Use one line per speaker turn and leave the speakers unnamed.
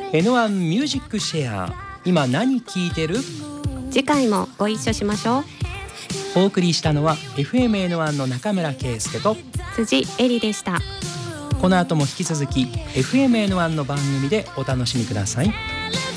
N1 ミュージックシェア、今何聴いてる？
次回もご一緒しましょう。
お送りしたのは FMN1 の中村圭介と
辻恵里でした。
この後も引き続き FMN1 の番組でお楽しみください。